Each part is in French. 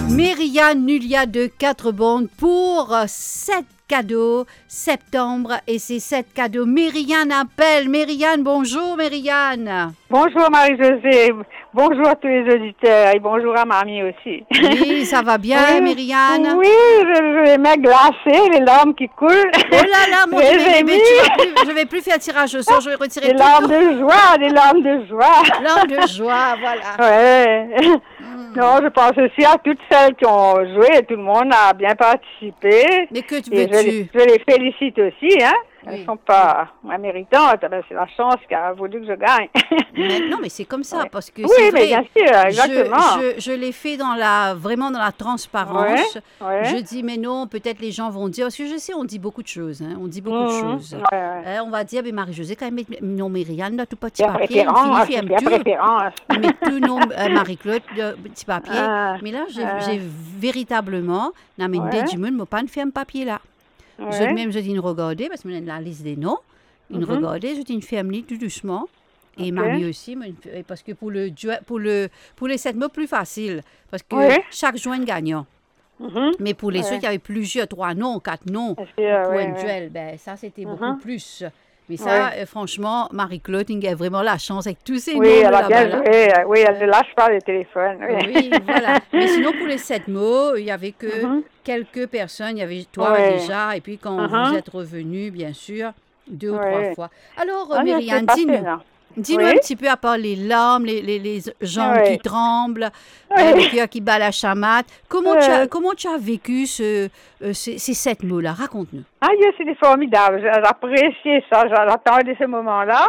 Myriane Nulia de 4 bondes pour 7 cadeaux septembre et ces 7 cadeaux. Myriane appelle. Myriane, bonjour Myriane. Bonjour Marie-Josée, bonjour à tous les auditeurs et bonjour à mamie aussi. Oui, ça va bien oui, Myriane? Oui, je les mets glacés, les larmes qui coulent. Oh là là, mon Dieu, je vais plus faire tirage au sort, je vais retirer des tout. Larmes de joie, des larmes de joie. Larmes de joie, voilà. Ouais. Non, je pense aussi à toutes celles qui ont joué et tout le monde a bien participé. Mais que et veux-tu? je les félicite aussi, hein. Oui. Elles ne sont pas méritantes, ben c'est la chance qui a voulu que je gagne. Non, mais c'est comme ça, parce que oui, c'est mais vrai, bien sûr, exactement. je l'ai fait vraiment dans la transparence. Ouais. Je dis, mais non, peut-être les gens vont dire, parce que je sais, on dit beaucoup de choses, hein, on dit beaucoup de choses. Ouais. On va dire, mais Marie-Josée, quand même, non, Myriane, là, tout petit Bien papier, préférence. on met tout nom, Marie-Claude, petit papier. Mais là, j'ai véritablement, du monde, mais pas fait un papier là. Je dis, une regarder, parce que je la liste des noms. Une regarder, je dis, une ferme tout doucement. Et Marie aussi, parce que pour les 7 mots, plus facile. Parce que chaque joint gagnant. Mais pour les autres, il y avait plusieurs, 3 noms, 4 noms pour un duel. Ben, ça, c'était beaucoup plus. Mais ça, franchement, Marie-Claude, il a vraiment la chance avec tous ces noms. Oui, elle a bien joué. Oui, elle ne lâche pas le téléphone. Oui, voilà. Mais sinon, pour les 7 mots, il n'y avait que quelques personnes. Il y avait toi déjà. Et puis, quand vous êtes revenu, bien sûr, 2 ou 3 fois. Alors, Myriane, dis-nous un petit peu, à part les larmes, les jambes qui tremblent, le cœur qui bat la chamade, comment tu as vécu ces 7 mots-là? Raconte-nous. Ah, c'était formidable. J'ai apprécié ça. J'attendais ce moment-là.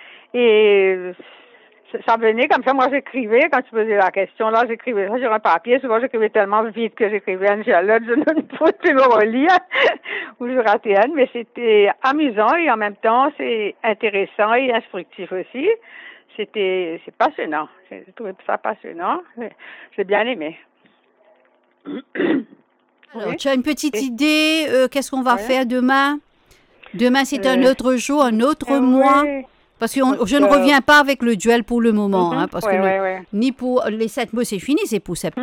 Et ça venait comme ça. Moi, j'écrivais, quand tu posais la question, là, j'écrivais ça sur un papier. Souvent, j'écrivais tellement vite que j'écrivais Angela, je ne peux plus me relire ou je ratais Anne. Mais c'était amusant et en même temps, c'est intéressant et instructif aussi. C'est passionnant. J'ai trouvé ça passionnant. J'ai bien aimé. Alors, tu as une petite idée, qu'est-ce qu'on va faire demain? Demain, c'est un autre jour, un autre mois. Parce que je ne reviens pas avec le duel pour le moment. Parce que ni pour les 7 mots, c'est fini, c'est pour septembre.